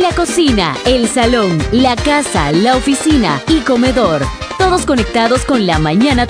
La cocina, el salón, la casa, la oficina y comedor. Todos conectados con la mañana